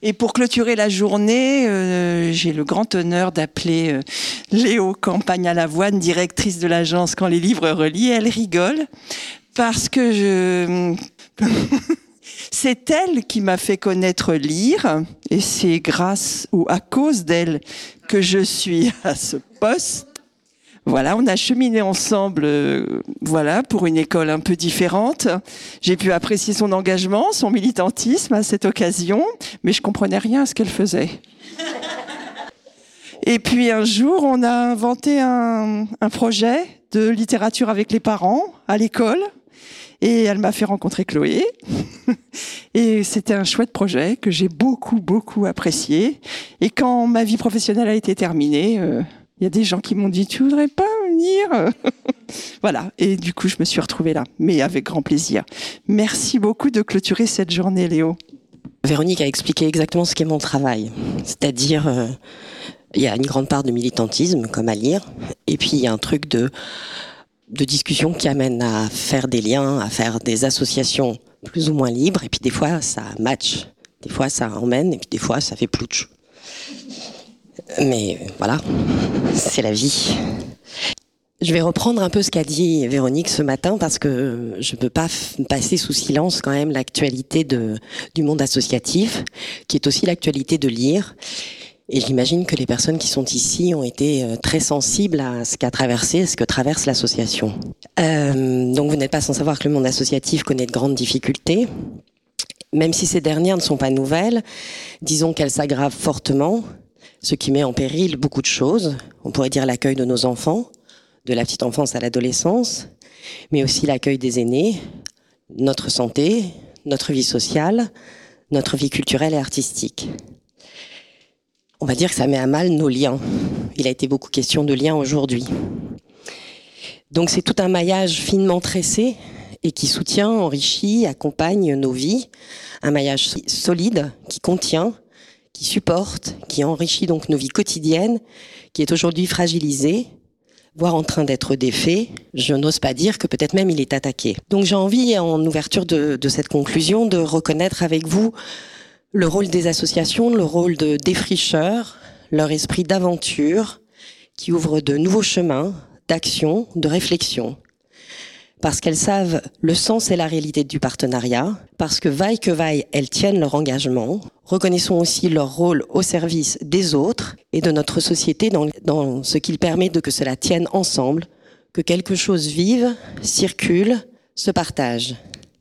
Et pour clôturer la journée, j'ai le grand honneur d'appeler Léo Campagne-à-l'Avoine, directrice de l'agence Quand les livres relient. Elle rigole parce que c'est elle qui m'a fait connaître lire, et c'est grâce ou à cause d'elle que je suis à ce poste. Voilà, on a cheminé ensemble, pour une école un peu différente. J'ai pu apprécier son engagement, son militantisme à cette occasion, mais je comprenais rien à ce qu'elle faisait. Et puis un jour, on a inventé un projet de littérature avec les parents à l'école, et elle m'a fait rencontrer Chloé. Et c'était un chouette projet que j'ai beaucoup apprécié. Et quand ma vie professionnelle a été terminée, il y a des gens qui m'ont dit « Tu voudrais pas venir ?» Voilà, et du coup, je me suis retrouvée là, mais avec grand plaisir. Merci beaucoup de clôturer cette journée, Léo. Véronique a expliqué exactement ce qu'est mon travail. C'est-à-dire, il y a une grande part de militantisme, comme à lire, et puis il y a un truc de discussion qui amène à faire des liens, à faire des associations plus ou moins libres, et puis des fois, ça match. Des fois, ça emmène, et puis des fois, ça fait plouch. Mais voilà, c'est la vie. Je vais reprendre un peu ce qu'a dit Véronique ce matin parce que je ne peux pas passer sous silence quand même l'actualité du monde associatif, qui est aussi l'actualité de lire. Et j'imagine que les personnes qui sont ici ont été très sensibles à ce qu'a traversé, ce que traverse l'association. Donc vous n'êtes pas sans savoir que le monde associatif connaît de grandes difficultés. Même si ces dernières ne sont pas nouvelles, disons qu'elles s'aggravent fortement, ce qui met en péril beaucoup de choses. On pourrait dire l'accueil de nos enfants, de la petite enfance à l'adolescence, mais aussi l'accueil des aînés, notre santé, notre vie sociale, notre vie culturelle et artistique. On va dire que ça met à mal nos liens. Il a été beaucoup question de liens aujourd'hui. Donc c'est tout un maillage finement tressé et qui soutient, enrichit, accompagne nos vies. Un maillage solide qui contient, qui supporte, qui enrichit donc nos vies quotidiennes, qui est aujourd'hui fragilisé, voire en train d'être défait. Je n'ose pas dire que peut-être même il est attaqué. Donc j'ai envie, en ouverture de cette conclusion, de reconnaître avec vous le rôle des associations, le rôle de défricheurs, leur esprit d'aventure, qui ouvre de nouveaux chemins, d'action, de réflexion. Parce qu'elles savent le sens et la réalité du partenariat, parce que vaille, elles tiennent leur engagement. Reconnaissons aussi leur rôle au service des autres et de notre société dans ce qu'il permet de que cela tienne ensemble, que quelque chose vive, circule, se partage.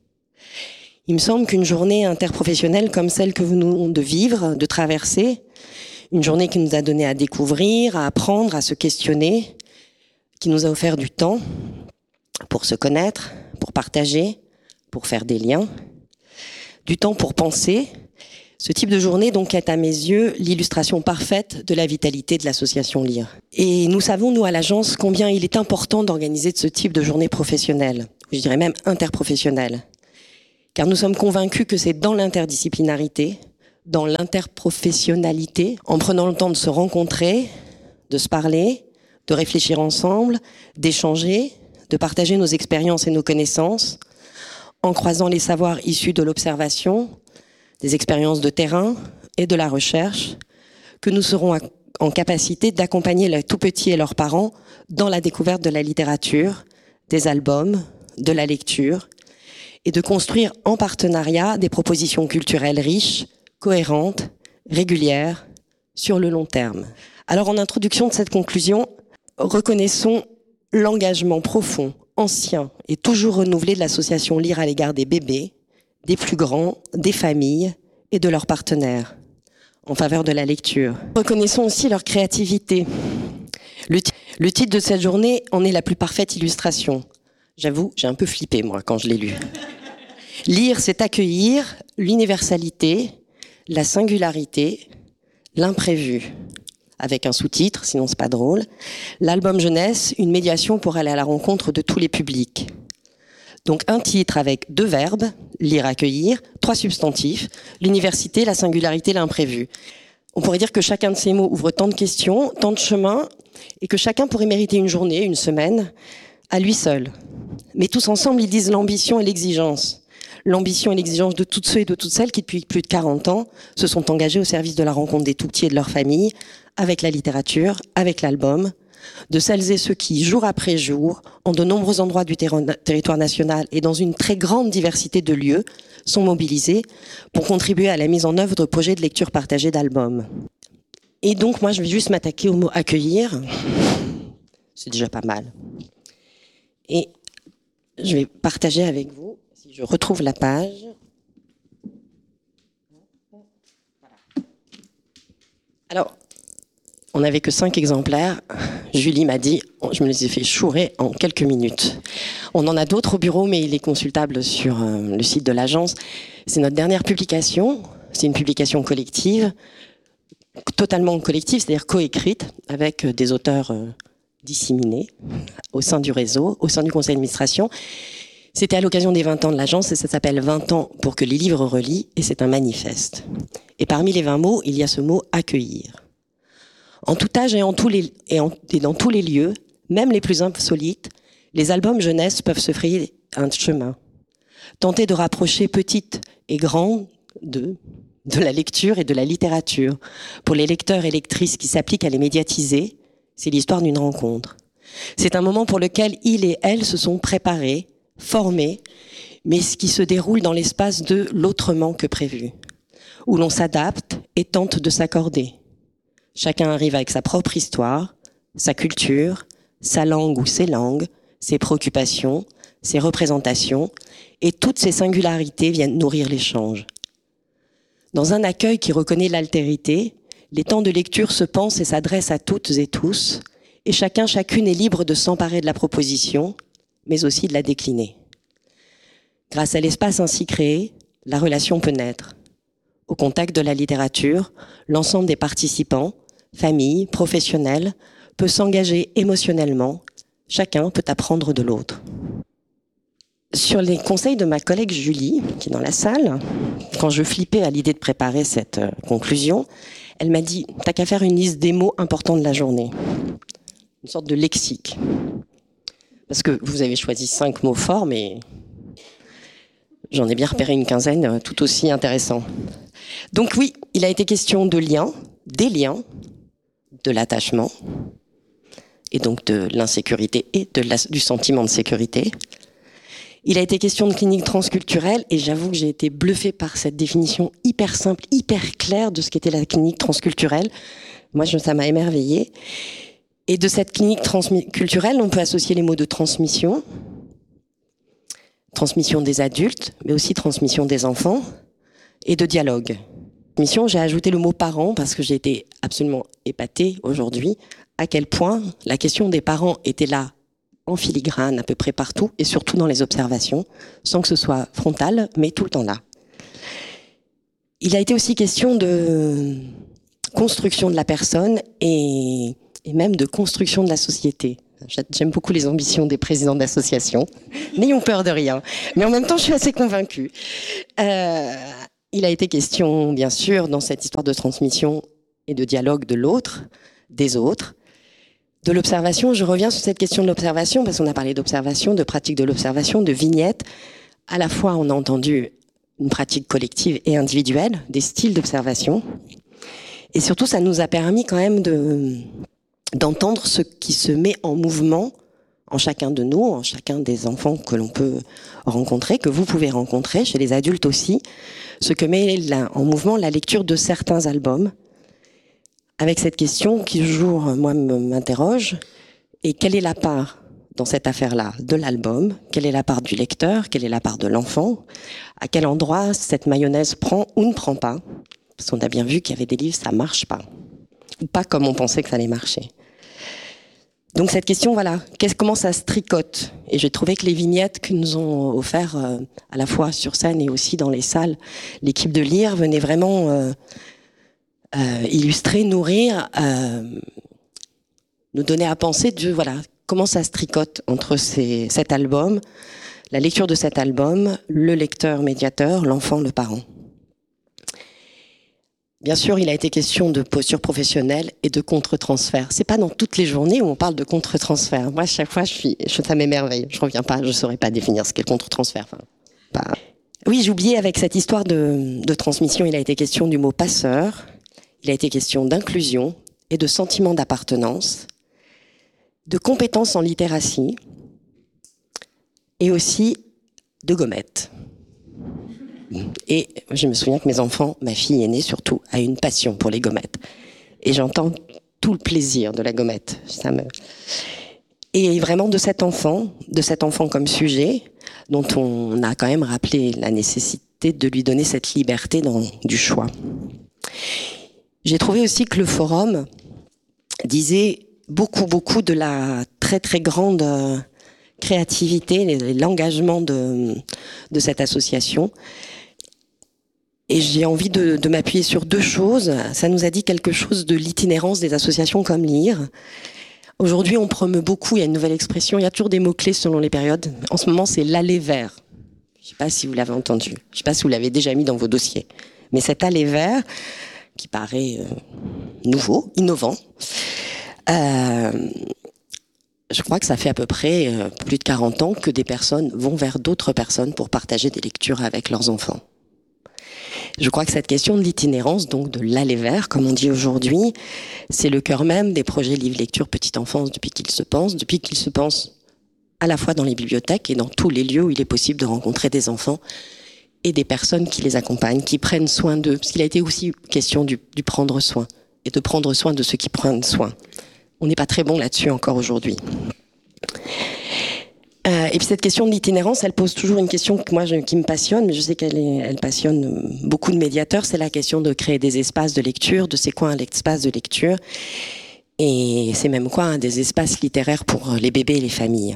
Il me semble qu'une journée interprofessionnelle comme celle que nous venons de vivre, de traverser, une journée qui nous a donné à découvrir, à apprendre, à se questionner, qui nous a offert du temps, pour se connaître, pour partager, pour faire des liens, du temps pour penser. Ce type de journée donc est à mes yeux l'illustration parfaite de la vitalité de l'association Lire. Et nous savons, nous à l'agence, combien il est important d'organiser de ce type de journée professionnelle, je dirais même interprofessionnelle. Car nous sommes convaincus que c'est dans l'interdisciplinarité, dans l'interprofessionnalité, en prenant le temps de se rencontrer, de se parler, de réfléchir ensemble, d'échanger, de partager nos expériences et nos connaissances, en croisant les savoirs issus de l'observation, des expériences de terrain et de la recherche, que nous serons en capacité d'accompagner les tout-petits et leurs parents dans la découverte de la littérature, des albums, de la lecture, et de construire en partenariat des propositions culturelles riches, cohérentes, régulières, sur le long terme. Alors en introduction de cette conclusion, reconnaissons l'engagement profond, ancien et toujours renouvelé de l'association Lire à l'égard des bébés, des plus grands, des familles et de leurs partenaires en faveur de la lecture. Reconnaissons aussi leur créativité. Le titre de cette journée en est la plus parfaite illustration. J'avoue, j'ai un peu flippé moi quand je l'ai lu. Lire, c'est accueillir l'universalité, la singularité, l'imprévu. Avec un sous-titre, sinon c'est pas drôle. L'album jeunesse, une médiation pour aller à la rencontre de tous les publics. Donc un titre avec 2 verbes, lire, accueillir, 3 substantifs, l'université, la singularité, l'imprévu. On pourrait dire que chacun de ces mots ouvre tant de questions, tant de chemins, et que chacun pourrait mériter une journée, une semaine, à lui seul. Mais tous ensemble, ils disent l'ambition et l'exigence. l'ambition et l'exigence de toutes ceux et de toutes celles qui, depuis plus de 40 ans, se sont engagés au service de la rencontre des tout-petits et de leur famille, avec la littérature, avec l'album, de celles et ceux qui, jour après jour, en de nombreux endroits du territoire national et dans une très grande diversité de lieux, sont mobilisés pour contribuer à la mise en œuvre de projets de lecture partagée d'albums. Et donc, moi, je vais juste m'attaquer au mot « accueillir ». C'est déjà pas mal. Et je vais partager avec vous, si je retrouve la page. Alors, on n'avait que 5 exemplaires. Julie m'a dit, je me les ai fait chourer en quelques minutes. On en a d'autres au bureau, mais il est consultable sur le site de l'agence. C'est notre dernière publication. C'est une publication collective, totalement collective, c'est-à-dire coécrite, avec des auteurs disséminés au sein du réseau, au sein du conseil d'administration. C'était à l'occasion des 20 ans de l'agence et ça s'appelle 20 ans pour que les livres relient et c'est un manifeste. Et parmi les 20 mots, il y a ce mot « accueillir ». En tout âge et dans tous les lieux, même les plus insolites, les albums jeunesse peuvent se frayer un chemin. Tenter de rapprocher petites et grandes de la lecture et de la littérature. Pour les lecteurs et lectrices qui s'appliquent à les médiatiser, c'est l'histoire d'une rencontre. C'est un moment pour lequel ils et elles se sont préparés, formés, mais ce qui se déroule dans l'espace de l'autrement que prévu, où l'on s'adapte et tente de s'accorder. Chacun arrive avec sa propre histoire, sa culture, sa langue ou ses langues, ses préoccupations, ses représentations, et toutes ces singularités viennent nourrir l'échange. Dans un accueil qui reconnaît l'altérité, les temps de lecture se pensent et s'adressent à toutes et tous, et chacune est libre de s'emparer de la proposition, mais aussi de la décliner. Grâce à l'espace ainsi créé, la relation peut naître. Au contact de la littérature, l'ensemble des participants, familles, professionnels, peut s'engager émotionnellement. Chacun peut apprendre de l'autre. Sur les conseils de ma collègue Julie, qui est dans la salle, quand je flippais à l'idée de préparer cette conclusion, elle m'a dit « T'as qu'à faire une liste des mots importants de la journée. » Une sorte de lexique. Parce que vous avez choisi 5 mots forts, mais j'en ai bien repéré une quinzaine tout aussi intéressants. Donc oui, il a été question de liens, des liens, de l'attachement, et donc de l'insécurité et du sentiment de sécurité. Il a été question de clinique transculturelle, et j'avoue que j'ai été bluffée par cette définition hyper simple, hyper claire de ce qu'était la clinique transculturelle. Moi, ça m'a émerveillée. Et de cette clinique transculturelle, on peut associer les mots de transmission, transmission des adultes, mais aussi transmission des enfants, et de dialogue. J'ai ajouté le mot parents parce que j'ai été absolument épatée aujourd'hui à quel point la question des parents était là en filigrane à peu près partout et surtout dans les observations, sans que ce soit frontal, mais tout le temps là. Il a été aussi question de construction de la personne et même de construction de la société. J'aime beaucoup les ambitions des présidents d'associations. N'ayons peur de rien. Mais en même temps, je suis assez convaincue. Il a été question, bien sûr, dans cette histoire de transmission et de dialogue de l'autre, des autres, de l'observation. Je reviens sur cette question de l'observation, parce qu'on a parlé d'observation, de pratique de l'observation, de vignettes. À la fois, on a entendu une pratique collective et individuelle, des styles d'observation. Et surtout, ça nous a permis quand même d'entendre ce qui se met en mouvement en chacun de nous, en chacun des enfants que l'on peut rencontrer, que vous pouvez rencontrer, chez les adultes aussi, ce que met en mouvement la lecture de certains albums, avec cette question qui toujours, moi, m'interroge, et quelle est la part dans cette affaire-là de l'album? Quelle est la part du lecteur? Quelle est la part de l'enfant? À quel endroit cette mayonnaise prend ou ne prend pas? Parce qu'on a bien vu qu'il y avait des livres, ça marche pas. Ou pas comme on pensait que ça allait marcher. Donc cette question, voilà, comment ça se tricote? Et j'ai trouvé que les vignettes que nous ont offert à la fois sur scène et aussi dans les salles, l'équipe de Lire venait vraiment illustrer, nourrir, nous donner à penser de voilà comment ça se tricote entre cet album, la lecture de cet album, le lecteur médiateur, l'enfant, le parent. Bien sûr, il a été question de posture professionnelle et de contre-transfert. C'est pas dans toutes les journées où on parle de contre-transfert. Moi, chaque fois, ça m'émerveille. Je reviens pas, je saurais pas définir ce qu'est le contre-transfert. Enfin, pas. Oui, j'oubliais avec cette histoire de transmission, il a été question du mot passeur, il a été question d'inclusion et de sentiment d'appartenance, de compétences en littératie et aussi de gommettes. Et je me souviens que mes enfants, ma fille aînée surtout, a une passion pour les gommettes. Et j'entends tout le plaisir de la gommette. Et vraiment de cet enfant comme sujet, dont on a quand même rappelé la nécessité de lui donner cette liberté du choix. J'ai trouvé aussi que le forum disait beaucoup de la très très grande créativité, l'engagement de cette association. Et j'ai envie de m'appuyer sur deux choses. Ça nous a dit quelque chose de l'itinérance des associations comme Lire. Aujourd'hui, on promeut beaucoup, il y a une nouvelle expression, il y a toujours des mots-clés selon les périodes. En ce moment, c'est l'aller vers. Je ne sais pas si vous l'avez entendu, je ne sais pas si vous l'avez déjà mis dans vos dossiers. Mais cet aller vers, qui paraît nouveau, innovant, je crois que ça fait à peu près plus de 40 ans que des personnes vont vers d'autres personnes pour partager des lectures avec leurs enfants. Je crois que cette question de l'itinérance, donc de l'aller vers, comme on dit aujourd'hui, c'est le cœur même des projets livre-lecture petite enfance depuis qu'ils se pensent à la fois dans les bibliothèques et dans tous les lieux où il est possible de rencontrer des enfants et des personnes qui les accompagnent, qui prennent soin d'eux. Parce qu'il a été aussi question du prendre soin et de prendre soin de ceux qui prennent soin. On n'est pas très bon là-dessus encore aujourd'hui. Et puis cette question de l'itinérance, elle pose toujours une question que qui me passionne, mais je sais elle passionne beaucoup de médiateurs, c'est la question de créer des espaces de lecture, de c'est quoi un espace de lecture, et c'est même quoi des espaces littéraires pour les bébés et les familles.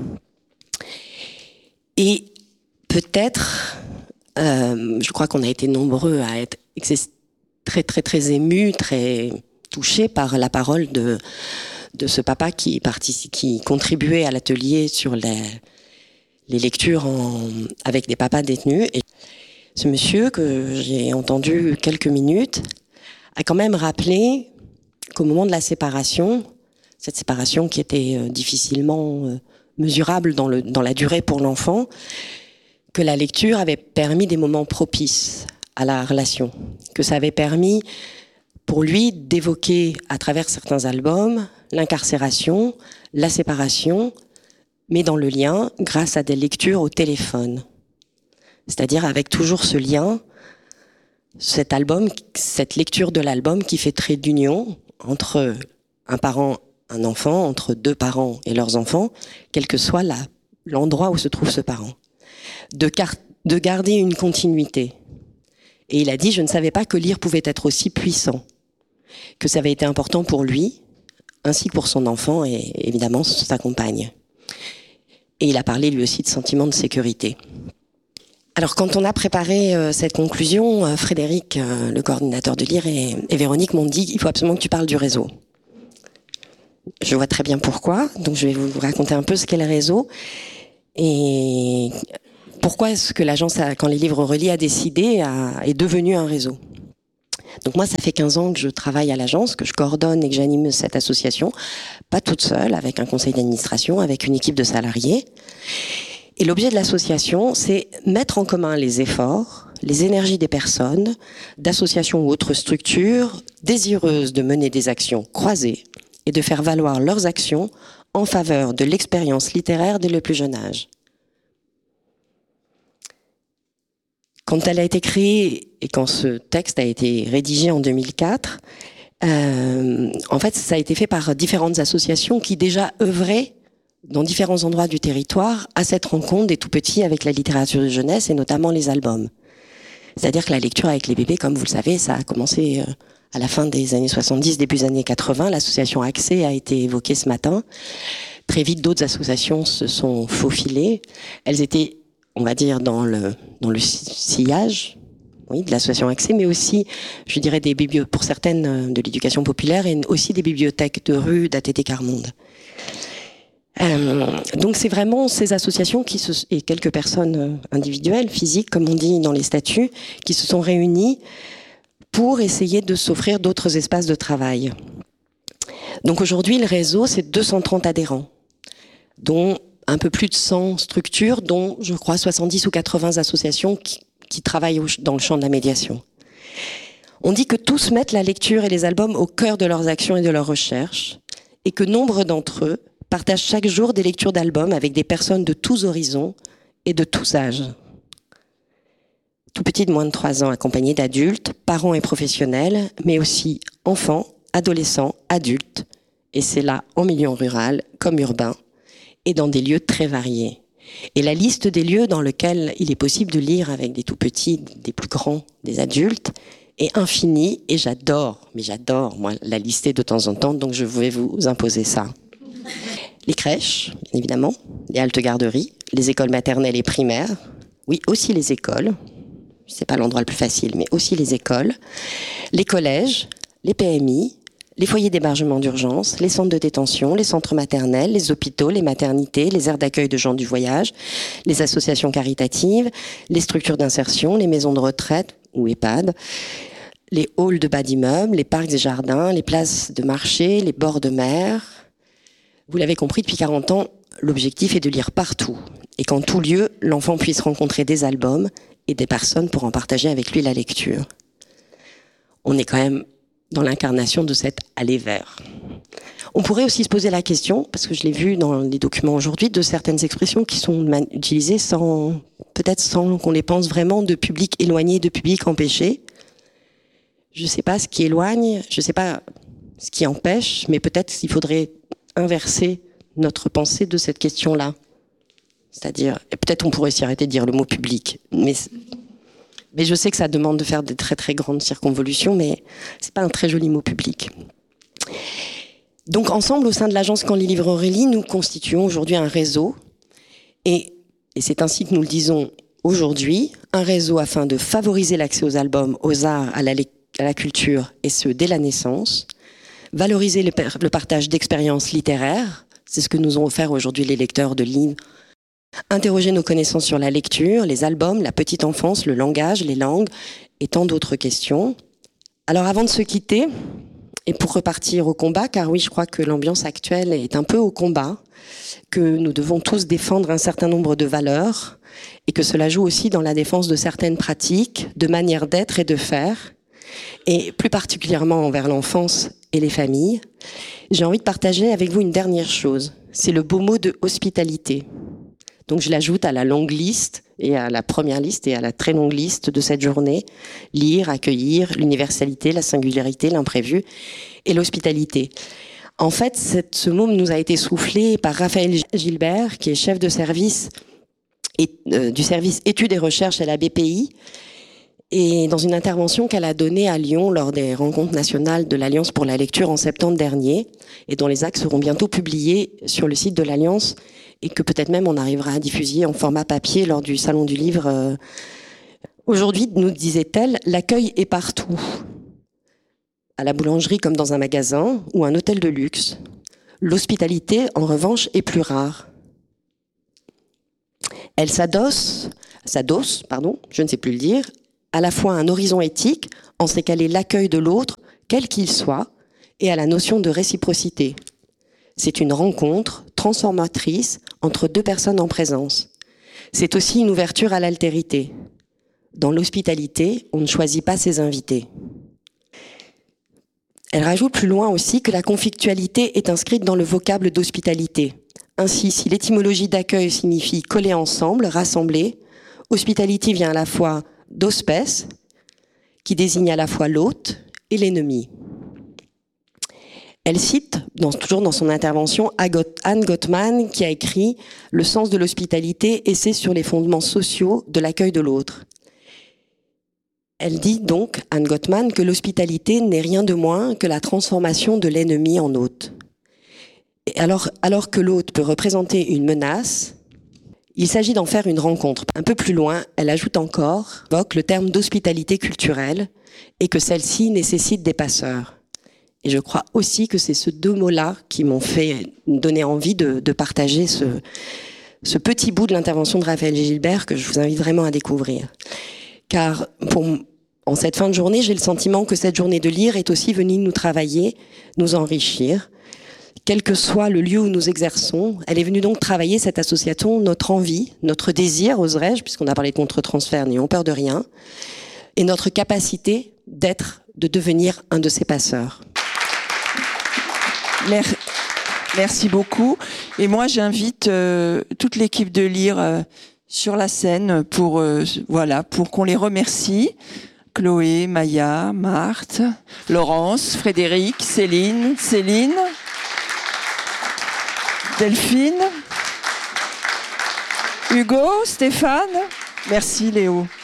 Et peut-être, je crois qu'on a été nombreux à être très très très émus, très touchés par la parole de ce papa qui contribuait à l'atelier sur les lectures avec des papas détenus. Et ce monsieur, que j'ai entendu quelques minutes, a quand même rappelé qu'au moment de la séparation, cette séparation qui était difficilement mesurable dans la durée pour l'enfant, que la lecture avait permis des moments propices à la relation, que ça avait permis pour lui d'évoquer à travers certains albums l'incarcération, la séparation, mais dans le lien grâce à des lectures au téléphone. C'est-à-dire avec toujours ce lien, cette lecture de l'album qui fait trait d'union entre un parent, un enfant, entre deux parents et leurs enfants, quel que soit l'endroit où se trouve ce parent. De garder une continuité. Et il a dit, je ne savais pas que lire pouvait être aussi puissant, que ça avait été important pour lui, ainsi que pour son enfant et évidemment sa compagne. Et il a parlé lui aussi de sentiment de sécurité. Alors quand on a préparé cette conclusion, Frédéric, le coordinateur de Lire, et Véronique m'ont dit il faut absolument que tu parles du réseau. Je vois très bien pourquoi, donc je vais vous raconter un peu ce qu'est le réseau et pourquoi est-ce que l'agence, quand les livres relient, a décidé, est devenue un réseau. Donc moi, ça fait 15 ans que je travaille à l'agence, que je coordonne et que j'anime cette association, pas toute seule, avec un conseil d'administration, avec une équipe de salariés. Et l'objet de l'association, c'est mettre en commun les efforts, les énergies des personnes, d'associations ou autres structures désireuses de mener des actions croisées et de faire valoir leurs actions en faveur de l'expérience littéraire dès le plus jeune âge. Quand elle a été créée et quand ce texte a été rédigé en 2004, en fait, ça a été fait par différentes associations qui déjà œuvraient dans différents endroits du territoire à cette rencontre des tout-petits avec la littérature de jeunesse et notamment les albums. C'est-à-dire que la lecture avec les bébés, comme vous le savez, ça a commencé à la fin des années 70, début des années 80. L'association Accès a été évoquée ce matin. Très vite, d'autres associations se sont faufilées. Elles étaient, on va dire, dans le sillage, oui, de l'association Accès, mais aussi, je dirais, des bibliothèques, pour certaines, de l'éducation populaire, et aussi des bibliothèques de rue d'ATT Quart-Monde. Donc c'est vraiment ces associations et quelques personnes individuelles, physiques, comme on dit dans les statuts, qui se sont réunies pour essayer de s'offrir d'autres espaces de travail. Donc aujourd'hui, le réseau, c'est 230 adhérents, dont un peu plus de 100 structures, dont je crois 70 ou 80 associations qui travaillent dans le champ de la médiation. On dit que tous mettent la lecture et les albums au cœur de leurs actions et de leurs recherches, et que nombre d'entre eux partagent chaque jour des lectures d'albums avec des personnes de tous horizons et de tous âges. Tout petits de moins de 3 ans, accompagnés d'adultes, parents et professionnels, mais aussi enfants, adolescents, adultes, et c'est là en milieu rural comme urbain, et dans des lieux très variés. Et la liste des lieux dans lesquels il est possible de lire avec des tout petits, des plus grands, des adultes, est infinie, et j'adore, moi, la lister de temps en temps, donc je vais vous imposer ça. Les crèches, bien évidemment, les haltes garderies, les écoles maternelles et primaires, oui, aussi les écoles, c'est pas l'endroit le plus facile, mais aussi les écoles, les collèges, les PMI, les foyers d'hébergement d'urgence, les centres de détention, les centres maternels, les hôpitaux, les maternités, les aires d'accueil de gens du voyage, les associations caritatives, les structures d'insertion, les maisons de retraite ou EHPAD, les halls de bas d'immeubles, les parcs et jardins, les places de marché, les bords de mer. Vous l'avez compris, depuis 40 ans, l'objectif est de lire partout et qu'en tout lieu, l'enfant puisse rencontrer des albums et des personnes pour en partager avec lui la lecture. On est quand même dans l'incarnation de cet aller vers. On pourrait aussi se poser la question, parce que je l'ai vu dans les documents aujourd'hui, de certaines expressions qui sont utilisées peut-être sans qu'on les pense vraiment, de public éloigné, de public empêché. Je ne sais pas ce qui éloigne, je ne sais pas ce qui empêche, mais peut-être qu'il faudrait inverser notre pensée de cette question-là. C'est-à-dire, et peut-être on pourrait s'y arrêter de dire le mot public, mais je sais que ça demande de faire des très très grandes circonvolutions, mais c'est pas un très joli mot public. Donc ensemble, au sein de l'agence Quand les livres relient, nous constituons aujourd'hui un réseau, et c'est ainsi que nous le disons aujourd'hui, un réseau afin de favoriser l'accès aux albums, aux arts, à la culture, et ce, dès la naissance, valoriser le partage d'expériences littéraires, c'est ce que nous ont offert aujourd'hui les lecteurs de livres, interroger nos connaissances sur la lecture, les albums, la petite enfance, le langage, les langues et tant d'autres questions. Alors avant de se quitter, et pour repartir au combat, car oui, je crois que l'ambiance actuelle est un peu au combat, que nous devons tous défendre un certain nombre de valeurs et que cela joue aussi dans la défense de certaines pratiques, de manières d'être et de faire, et plus particulièrement envers l'enfance et les familles. J'ai envie de partager avec vous une dernière chose, c'est le beau mot de hospitalité. Donc je l'ajoute à la longue liste, et à la première liste, et à la très longue liste de cette journée. Lire, accueillir, l'universalité, la singularité, l'imprévu, et l'hospitalité. En fait, ce mot nous a été soufflé par Raphaël Gilbert, qui est chef de service du service études et recherches à la BPI, et dans une intervention qu'elle a donnée à Lyon lors des rencontres nationales de l'Alliance pour la lecture en septembre dernier, et dont les actes seront bientôt publiés sur le site de l'Alliance, et que peut-être même on arrivera à diffuser en format papier lors du Salon du Livre. Aujourd'hui, nous disait-elle, l'accueil est partout. À la boulangerie comme dans un magasin ou un hôtel de luxe. L'hospitalité, en revanche, est plus rare. Elle s'adosse, je ne sais plus le dire, à la fois à un horizon éthique, en ce qu'elle est l'accueil de l'autre, quel qu'il soit, et à la notion de réciprocité. C'est une rencontre transformatrice entre deux personnes en présence. C'est aussi une ouverture à l'altérité. Dans l'hospitalité, on ne choisit pas ses invités. Elle rajoute plus loin aussi que la conflictualité est inscrite dans le vocable d'hospitalité. Ainsi, si l'étymologie d'accueil signifie coller ensemble, rassembler, hospitalité vient à la fois d'hospès, qui désigne à la fois l'hôte et l'ennemi. Elle cite, toujours dans son intervention, Anne Gottman, qui a écrit « Le sens de l'hospitalité, essai sur les fondements sociaux de l'accueil de l'autre ». Elle dit donc, Anne Gottman, que l'hospitalité n'est rien de moins que la transformation de l'ennemi en hôte. Et alors que l'hôte peut représenter une menace, il s'agit d'en faire une rencontre. Un peu plus loin, elle ajoute encore, évoque le terme d'hospitalité culturelle et que celle-ci nécessite des passeurs. Et je crois aussi que c'est ces deux mots-là qui m'ont fait donner envie de partager ce petit bout de l'intervention de Raphaël Gilbert que je vous invite vraiment à découvrir. Car en cette fin de journée, j'ai le sentiment que cette journée de lire est aussi venue nous travailler, nous enrichir. quel que soit le lieu où nous exerçons. Elle est venue donc travailler, cette association, notre envie, notre désir, oserais-je, puisqu'on a parlé de contre-transfert, n'ayons peur de rien, et notre capacité d'être, de devenir un de ces passeurs. Merci beaucoup. Et moi, j'invite toute l'équipe de Lire sur la scène pour qu'on les remercie. Chloé, Maya, Marthe, Laurence, Frédéric, Céline, Delphine, Hugo, Stéphane. Merci Léo.